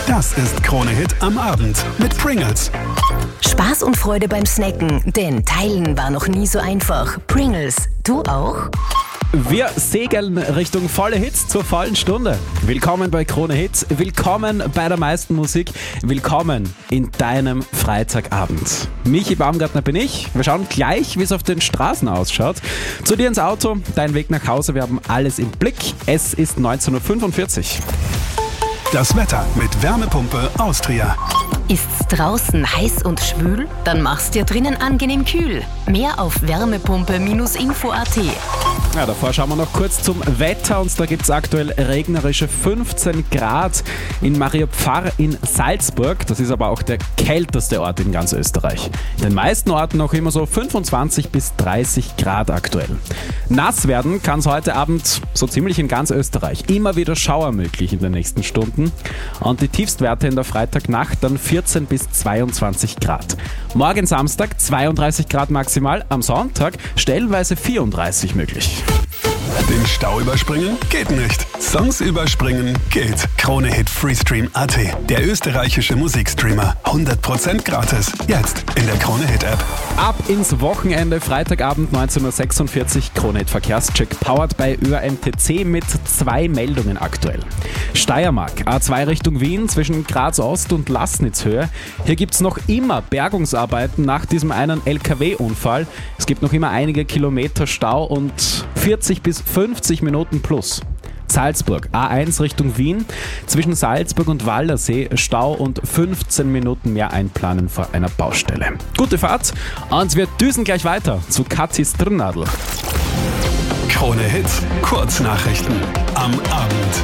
Das ist Krone Hit am Abend mit Pringles. Spaß und Freude beim Snacken, denn Teilen war noch nie so einfach. Pringles, du auch? Wir segeln Richtung volle Hits zur vollen Stunde. Willkommen bei Krone Hits, willkommen bei der meisten Musik, willkommen in deinem Freitagabend. Michi Baumgartner bin ich. Wir schauen gleich, wie es auf den Straßen ausschaut. Zu dir ins Auto, dein Weg nach Hause, wir haben alles im Blick. Es ist 19:45 Uhr. Das Wetter mit Wärmepumpe Austria. Ist's draußen heiß und schwül? Dann mach's dir drinnen angenehm kühl. Mehr auf wärmepumpe-info.at. Ja, davor schauen wir noch kurz zum Wetter und da gibt es aktuell regnerische 15 Grad in Mariapfarr in Salzburg. Das ist aber auch der kälteste Ort in ganz Österreich. In den meisten Orten noch immer so 25 bis 30 Grad aktuell. Nass werden kann es heute Abend so ziemlich in ganz Österreich. Immer wieder Schauer möglich in den nächsten Stunden. Und die Tiefstwerte in der Freitagnacht dann 14 bis 22 Grad. Morgen Samstag 32 Grad maximal, am Sonntag stellenweise 34 möglich. Den Stau überspringen? Geht nicht. Songs überspringen? Geht. Krone Hit Freestream.at. Der österreichische Musikstreamer. 100% gratis. Jetzt in der Krone Hit App. Ab ins Wochenende, Freitagabend 19:46 Uhr, Krone Hit Verkehrscheck, powered bei ÖMTC mit 2 Meldungen aktuell. Steiermark, A2 Richtung Wien zwischen Graz Ost und Laßnitzhöhe. Hier gibt es noch immer Bergungsarbeiten nach diesem einen LKW-Unfall. Es gibt noch immer einige Kilometer Stau und 40 bis 50 Minuten plus. Salzburg, A1 Richtung Wien, zwischen Salzburg und Waldersee Stau und 15 Minuten mehr einplanen vor einer Baustelle. Gute Fahrt und wir düsen gleich weiter zu Kathi Strnadl. Krone Hit, Kurznachrichten am Abend.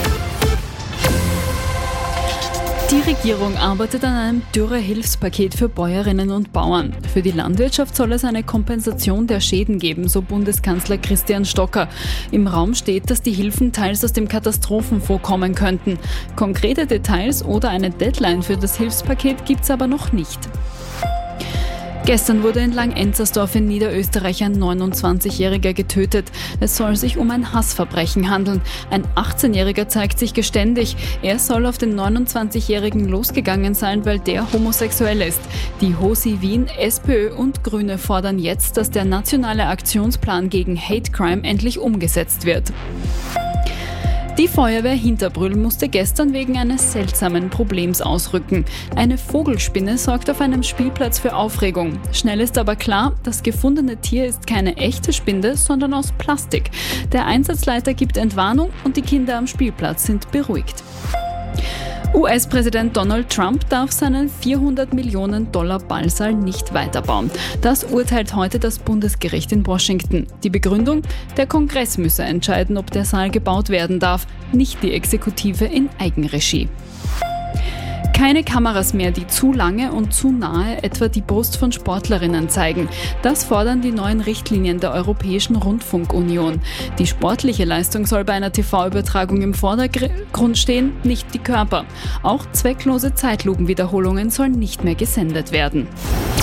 Die Regierung arbeitet an einem Dürrehilfspaket für Bäuerinnen und Bauern. Für die Landwirtschaft soll es eine Kompensation der Schäden geben, so Bundeskanzler Christian Stocker. Im Raum steht, dass die Hilfen teils aus dem Katastrophenfonds kommen könnten. Konkrete Details oder eine Deadline für das Hilfspaket gibt es aber noch nicht. Gestern wurde in Langenzersdorf in Niederösterreich ein 29-Jähriger getötet. Es soll sich um ein Hassverbrechen handeln. Ein 18-Jähriger zeigt sich geständig. Er soll auf den 29-Jährigen losgegangen sein, weil der homosexuell ist. Die HOSI Wien, SPÖ und Grüne fordern jetzt, dass der nationale Aktionsplan gegen Hate Crime endlich umgesetzt wird. Die Feuerwehr Hinterbrüll musste gestern wegen eines seltsamen Problems ausrücken. Eine Vogelspinne sorgt auf einem Spielplatz für Aufregung. Schnell ist aber klar, das gefundene Tier ist keine echte Spinne, sondern aus Plastik. Der Einsatzleiter gibt Entwarnung und die Kinder am Spielplatz sind beruhigt. US-Präsident Donald Trump darf seinen $400 Millionen Ballsaal nicht weiterbauen. Das urteilt heute das Bundesgericht in Washington. Die Begründung? Der Kongress müsse entscheiden, ob der Saal gebaut werden darf, nicht die Exekutive in Eigenregie. Keine Kameras mehr, die zu lange und zu nahe etwa die Brust von Sportlerinnen zeigen. Das fordern die neuen Richtlinien der Europäischen Rundfunkunion. Die sportliche Leistung soll bei einer TV-Übertragung im Vordergrund stehen, nicht die Körper. Auch zwecklose Zeitlupenwiederholungen sollen nicht mehr gesendet werden.